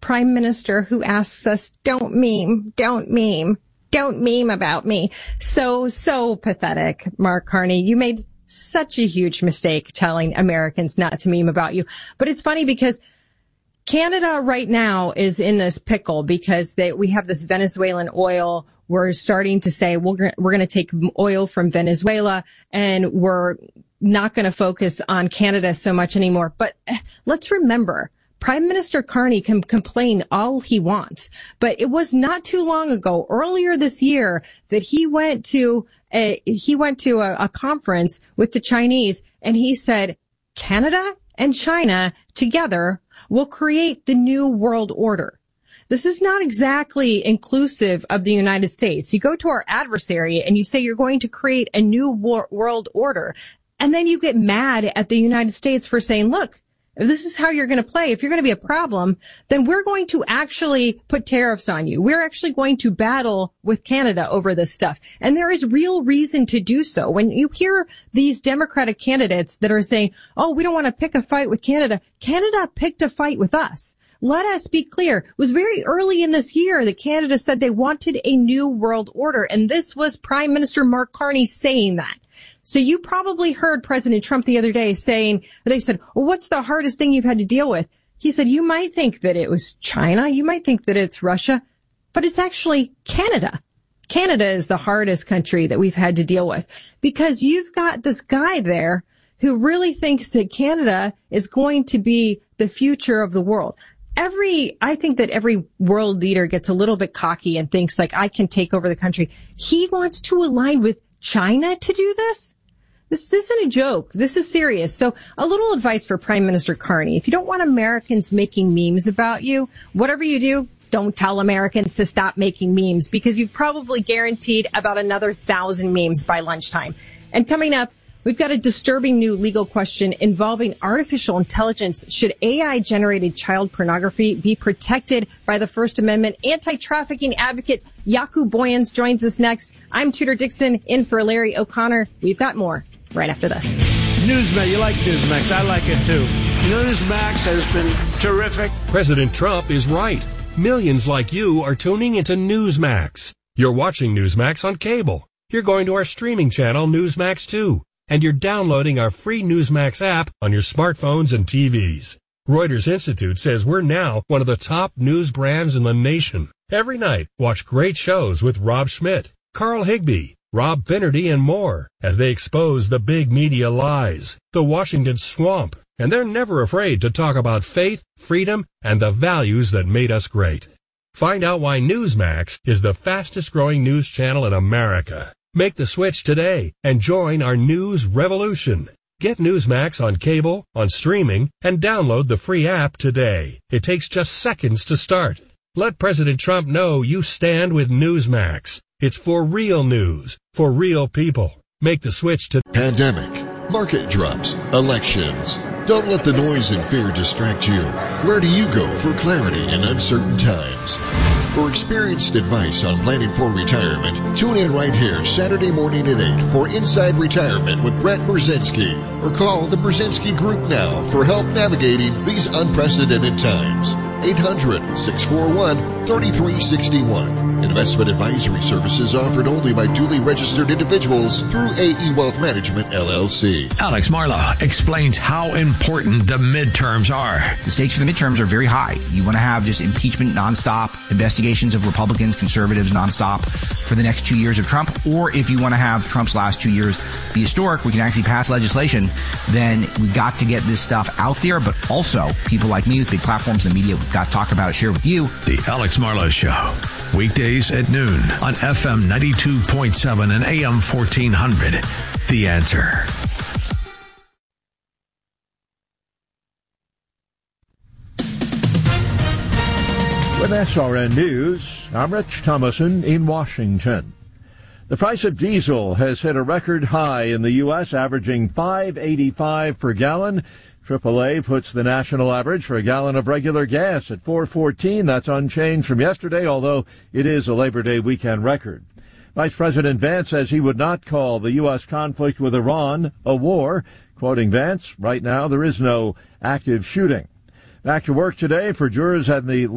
prime minister who asks us, don't meme about me. So pathetic, Mark Carney. You made such a huge mistake telling Americans not to meme about you. But it's funny because Canada right now is in this pickle because we have this Venezuelan oil. We're starting to say we're going to take oil from Venezuela and we're not going to focus on Canada so much anymore. But let's remember, Prime Minister Carney can complain all he wants, but it was not too long ago, earlier this year, that he went to a conference with the Chinese and he said, Canada and China together will create the new world order. This is not exactly inclusive of the United States. You go to our adversary and you say you're going to create a new world order, and then you get mad at the United States for saying, look, if this is how you're going to play, if you're going to be a problem, then we're going to actually put tariffs on you. We're actually going to battle with Canada over this stuff. And there is real reason to do so. When you hear these Democratic candidates that are saying, oh, we don't want to pick a fight with Canada. Canada picked a fight with us. Let us be clear. It was very early in this year that Canada said they wanted a new world order. And this was Prime Minister Mark Carney saying that. So you probably heard President Trump the other day they said, well, what's the hardest thing you've had to deal with? He said, you might think that it was China. You might think that it's Russia, but it's actually Canada. Canada is the hardest country that we've had to deal with because you've got this guy there who really thinks that Canada is going to be the future of the world. I think that every world leader gets a little bit cocky and thinks like, I can take over the country. He wants to align with China to do this? This isn't a joke. This is serious. So a little advice for Prime Minister Carney. If you don't want Americans making memes about you, whatever you do, don't tell Americans to stop making memes because you've probably guaranteed about another 1,000 memes by lunchtime. And coming up, we've got a disturbing new legal question involving artificial intelligence. Should AI-generated child pornography be protected by the First Amendment? Anti-trafficking advocate Jaco Booyens joins us next. I'm Tudor Dixon, in for Larry O'Connor. We've got more right after this. Newsmax, you like Newsmax. I like it too. Newsmax has been terrific. President Trump is right. Millions like you are tuning into Newsmax. You're watching Newsmax on cable. You're going to our streaming channel, Newsmax 2. And you're downloading our free Newsmax app on your smartphones and TVs. Reuters Institute says we're now one of the top news brands in the nation. Every night, watch great shows with Rob Schmidt, Carl Higbie, Rob Finnerty, and more as they expose the big media lies, the Washington swamp, and they're never afraid to talk about faith, freedom, and the values that made us great. Find out why Newsmax is the fastest growing news channel in America. Make the switch today and join our news revolution. Get Newsmax on cable, on streaming, and download the free app today. It takes just seconds to start. Let President Trump know you stand with Newsmax. It's for real news, for real people. Make the switch to pandemic, market drops, elections. Don't let the noise and fear distract you. Where do you go for clarity in uncertain times? For experienced advice on planning for retirement, tune in right here Saturday morning at 8 for Inside Retirement with Brett Brzezinski, or call the Brzezinski Group now for help navigating these unprecedented times. 800-641-3361. Investment advisory services offered only by duly registered individuals through AE Wealth Management, LLC. Alex Marlow explains how important the midterms are. The stakes for the midterms are very high. You want to have just impeachment nonstop, investigations of Republicans, conservatives nonstop for the next 2 years of Trump. Or if you want to have Trump's last 2 years be historic, we can actually pass legislation, then we got to get this stuff out there. But also, people like me with big platforms in the media, we've got to talk about it, share with you. The Alex Marlow Show. Weekdays at noon on FM 92.7 and AM 1400. The Answer. With SRN News, I'm Rich Thomason in Washington. The price of diesel has hit a record high in the U.S., averaging $5.85 per gallon. AAA puts the national average for a gallon of regular gas at $4.14. That's unchanged from yesterday, although it is a Labor Day weekend record. Vice President Vance says he would not call the U.S. conflict with Iran a war. Quoting Vance, right now there is no active shooting. Back to work today for jurors at the